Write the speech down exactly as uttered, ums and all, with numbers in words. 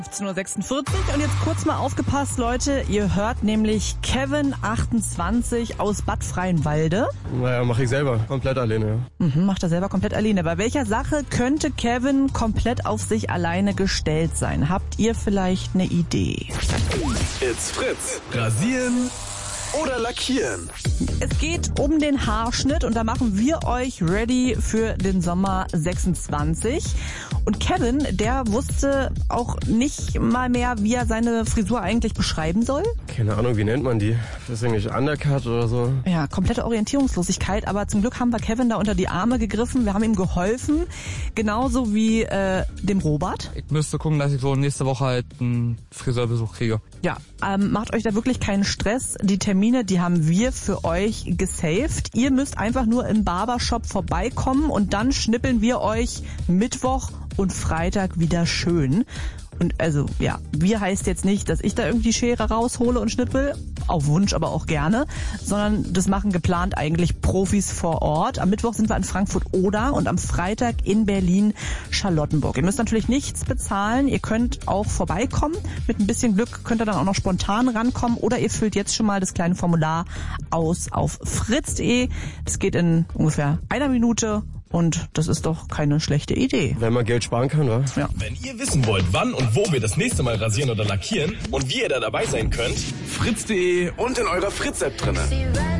fünfzehn Uhr sechsundvierzig und jetzt kurz mal aufgepasst, Leute. Ihr hört nämlich Kevin, achtundzwanzig, aus Bad Freienwalde. Naja, mache ich selber. Komplett alleine, ja. Mhm, macht er selber komplett alleine. Bei welcher Sache könnte Kevin komplett auf sich alleine gestellt sein? Habt ihr vielleicht eine Idee? It's Fritz. Rasieren oder lackieren? Es geht um den Haarschnitt und da machen wir euch ready für den Sommer sechsundzwanzig. Und Kevin, der wusste auch nicht mal mehr, wie er seine Frisur eigentlich beschreiben soll. Keine Ahnung, wie nennt man die? Das ist eigentlich Undercut oder so? Ja, komplette Orientierungslosigkeit, aber zum Glück haben wir Kevin da unter die Arme gegriffen. Wir haben ihm geholfen, genauso wie äh, dem Robert. Ich müsste gucken, dass ich so nächste Woche halt einen Friseurbesuch kriege. Ja, ähm, macht euch da wirklich keinen Stress. Die Termine, die haben wir für euch gesaved. Ihr müsst einfach nur im Barbershop vorbeikommen und dann schnippeln wir euch Mittwoch und Freitag wieder schön. Und also, ja, wir heißt jetzt nicht, dass ich da irgendwie die Schere raushole und schnippel, auf Wunsch aber auch gerne, sondern das machen geplant eigentlich Profis vor Ort. Am Mittwoch sind wir in Frankfurt-Oder und am Freitag in Berlin-Charlottenburg. Ihr müsst natürlich nichts bezahlen, ihr könnt auch vorbeikommen. Mit ein bisschen Glück könnt ihr dann auch noch spontan rankommen oder ihr füllt jetzt schon mal das kleine Formular aus auf fritz punkt de. Das geht in ungefähr einer Minute. Und das ist doch keine schlechte Idee. Wenn man Geld sparen kann, wa? Ja. Wenn ihr wissen wollt, wann und wo wir das nächste Mal rasieren oder lackieren und wie ihr da dabei sein könnt, fritz punkt de und in eurer Fritz-App drinne.